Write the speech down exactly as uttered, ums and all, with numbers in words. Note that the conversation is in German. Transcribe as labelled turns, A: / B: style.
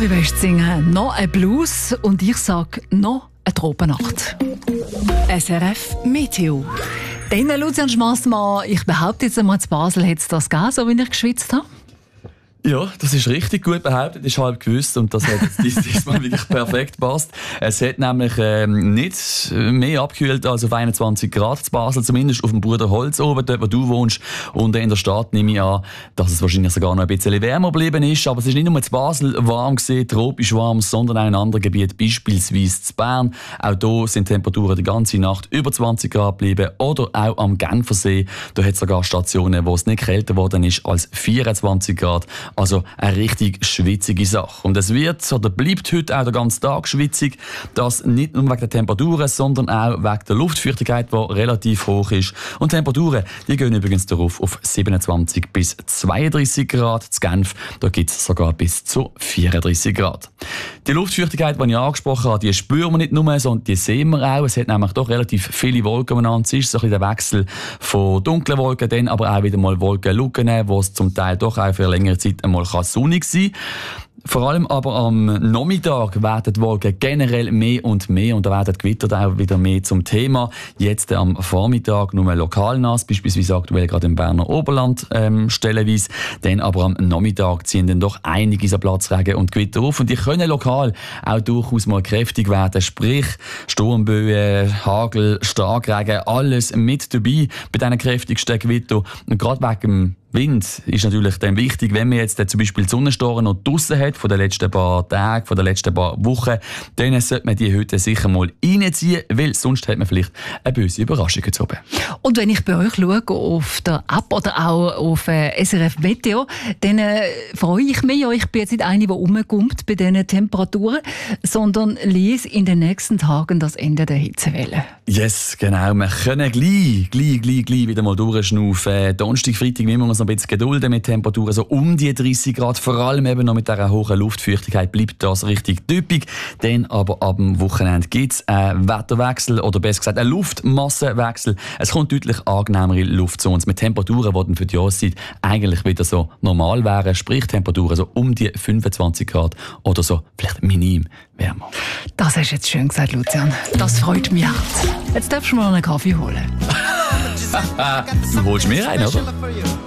A: Zürich West singen noch ein Blues und ich sage noch eine Tropennacht. S R F Meteo. Dann, Lucian Schmassmann, ich behaupte jetzt einmal, in Basel hat es das gegeben, so wie ich geschwitzt habe.
B: Ja, das ist richtig gut behauptet, ist halb gewusst und das hat jetzt diesmal wirklich perfekt gepasst. Es hat nämlich ähm, nicht mehr abgekühlt als auf einundzwanzig Grad zu Basel, zumindest auf dem Bruderholz oben, dort wo du wohnst. Und in der Stadt nehme ich an, dass es wahrscheinlich sogar noch ein bisschen wärmer geblieben ist. Aber es ist nicht nur zu Basel warm gewesen, tropisch warm, sondern auch in anderen Gebieten, beispielsweise zu Bern. Auch hier sind die Temperaturen die ganze Nacht über zwanzig Grad geblieben. Oder auch am Genfersee, da hat es sogar Stationen, wo es nicht kälter geworden ist als vierundzwanzig Grad. Also eine richtig schwitzige Sache. Und es wird oder bleibt heute auch den ganzen Tag schwitzig. Das nicht nur wegen der Temperaturen, sondern auch wegen der Luftfeuchtigkeit, die relativ hoch ist. Und die Temperaturen, die gehen übrigens darauf auf siebenundzwanzig bis zweiunddreißig Grad. Zu Genf, da gibt es sogar bis zu vierunddreißig Grad. Die Luftfeuchtigkeit, die ich angesprochen habe, die spüren wir nicht nur, sondern die sehen wir auch. Es hat nämlich doch relativ viele Wolken umeinander. Es ist so ein bisschen der Wechsel von dunklen Wolken, dann aber auch wieder mal Wolkenlücken, wo es zum Teil doch auch für längere Zeit einmal sonnig sein kann. Vor allem aber am Nachmittag werden die Wolken generell mehr und mehr und da werden die Gewitter auch wieder mehr zum Thema. Jetzt am Vormittag nur lokal nass, beispielsweise aktuell gerade im Berner Oberland ähm, stellenweise. Dann aber am Nachmittag ziehen dann doch einige so Platzregen und Gewitter auf und die können lokal auch durchaus mal kräftig werden. Sprich Sturmböen, Hagel, Starkregen, alles mit dabei bei diesen kräftigsten Gewitter. Und gerade wegen dem Wind ist natürlich dann wichtig, wenn man jetzt zum Beispiel die Sonnenstoren noch draussen hat, von den letzten paar Tagen, von den letzten paar Wochen, dann sollte man die heute sicher mal reinziehen, weil sonst hat man vielleicht eine böse Überraschung zu oben.
A: Und wenn ich bei euch schaue, auf der App oder auch auf äh, S R F Meteo, dann äh, freue ich mich ja, ich bin jetzt nicht eine, die rumkommt bei diesen Temperaturen, sondern lese in den nächsten Tagen das Ende der Hitzewelle.
B: Yes, genau. Wir können gleich, gleich, gleich, gleich wieder mal durchschnaufen. Donnerstag, Freitag müssen wir uns noch ein bisschen gedulden mit Temperaturen so um die dreißig Grad. Vor allem eben noch mit dieser hohen Luftfeuchtigkeit bleibt das richtig typisch. Dann aber ab dem Wochenende gibt es einen Wetterwechsel oder besser gesagt einen Luftmassenwechsel. Es kommt deutlich angenehmere Luft zu uns mit Temperaturen, die dann für die Jahreszeit eigentlich wieder so normal wären. Sprich Temperaturen so um die fünfundzwanzig Grad oder so vielleicht minim wärmer.
A: Das hast du jetzt schön gesagt, Lucian. Das freut mich hart. Jetzt darfst du mal einen Kaffee holen.
B: Du holst mir einen, oder?